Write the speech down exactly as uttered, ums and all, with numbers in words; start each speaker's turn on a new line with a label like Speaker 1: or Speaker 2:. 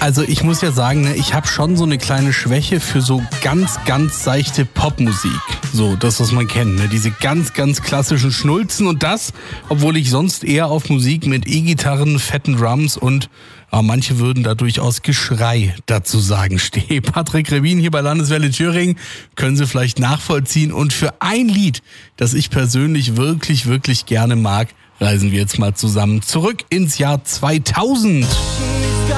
Speaker 1: Also ich muss ja sagen, ne, ich habe schon so eine kleine Schwäche für so ganz, ganz seichte Popmusik. So, das, was man kennt, ne? Diese ganz, ganz klassischen Schnulzen und das, obwohl ich sonst eher auf Musik mit E-Gitarren, fetten Drums und ja, manche würden da durchaus Geschrei dazu sagen stehe. Patrick Revin hier bei Landeswelle Thüringen, können Sie vielleicht nachvollziehen. Und für ein Lied, das ich persönlich wirklich, wirklich gerne mag, reisen wir jetzt mal zusammen zurück ins Jahr zweitausend.